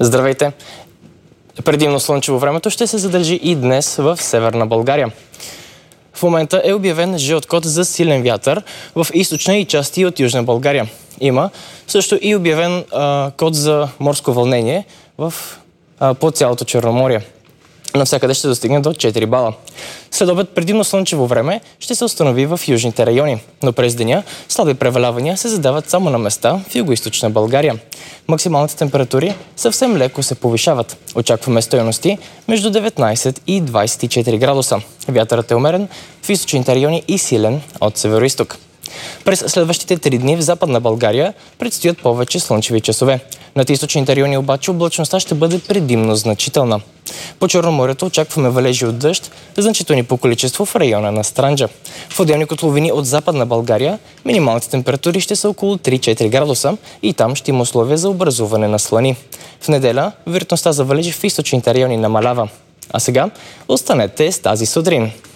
Здравейте! Предимно слънчево времето ще се задържи и днес в Северна България. В момента е обявен жълт код за силен вятър в източна и части от Южна България. Има също и обявен код за морско вълнение по цялото Черноморие. Навсякъде ще достигне до 4 бала. След обед предимно слънчево време ще се установи в южните райони, но през деня слаби превалявания се задават само на места в югоизточна България. Максималните температури съвсем леко се повишават. Очакваме стойности между 19 и 24 градуса. Вятърът е умерен в източните райони и силен от североизток. През следващите 3 дни в Западна България предстоят повече слънчеви часове. Над източните райони обаче облачността ще бъде предимно значителна. По Черноморието очакваме валежи от дъжд, значителни по количество в района на Странджа. В отделни котловини от Западна България минималните температури ще са около 3-4 градуса и там ще има условия за образуване на слани. В неделя вероятността за валежи в източните райони намалява. А сега останете с тази сутрин.